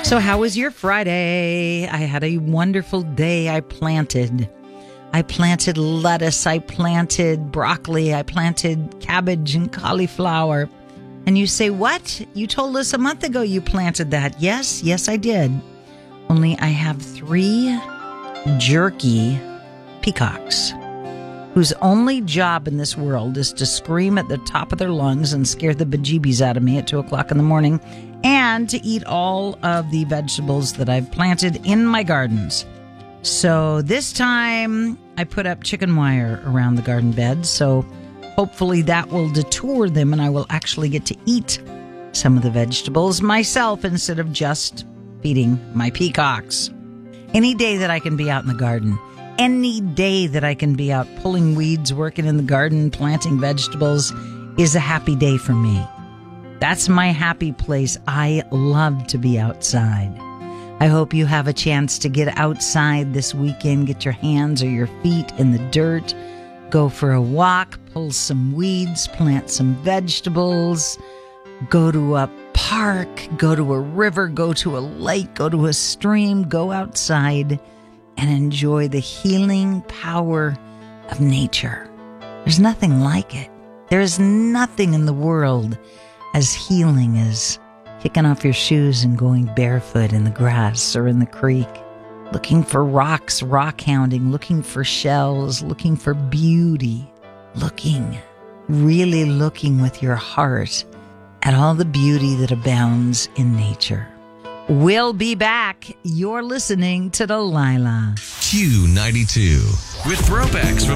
So how was your Friday? I had a wonderful day. I planted lettuce, I planted broccoli, I planted cabbage and cauliflower. And you say, what? You told us a month ago you planted that. Yes, I did. Only I have 3 jerky peacocks whose only job in this world is to scream at the top of their lungs and scare the bejeebies out of me at 2 o'clock in the morning and to eat all of the vegetables that I've planted in my gardens. So this time I put up chicken wire around the garden bed. So hopefully that will deter them and I will actually get to eat some of the vegetables myself instead of just feeding my peacocks. Any day that I can be out in the garden, any day that I can be out pulling weeds, working in the garden, planting vegetables is a happy day for me. That's my happy place. I love to be outside. I hope you have a chance to get outside this weekend, get your hands or your feet in the dirt, go for a walk, pull some weeds, plant some vegetables, go to a park, go to a river, go to a lake, go to a stream, go outside and enjoy the healing power of nature. There's nothing like it. There is nothing in the world as healing as kicking off your shoes and going barefoot in the grass or in the creek, looking for rocks, rock hounding, looking for shells, looking for beauty, really looking with your heart at all the beauty that abounds in nature. We'll be back. You're listening to Delilah. Q92 with throwbacks from